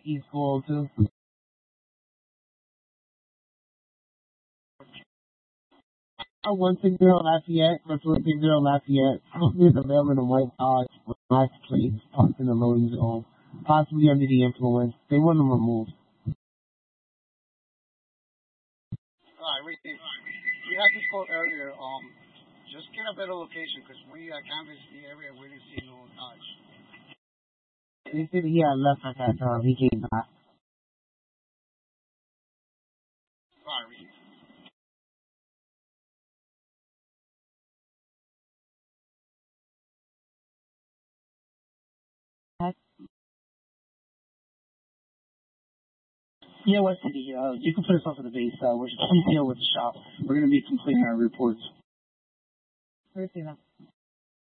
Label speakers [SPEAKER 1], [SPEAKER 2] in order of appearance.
[SPEAKER 1] East 402. 160 Lafayette, that's 160 Lafayette. Possibly the male in a white Dodge with black plates parked in the loading zone, possibly under the influence. They want them removed.
[SPEAKER 2] Alright, we had this call earlier. Just get a better location because we canvassed the area. We didn't see no Dodge.
[SPEAKER 1] They said he had left at that time. He came back.
[SPEAKER 2] Alright,
[SPEAKER 3] Yeah, West City. You can put us off at the base. We're please deal with the shop. We're going to be completing our reports.
[SPEAKER 1] Where's that?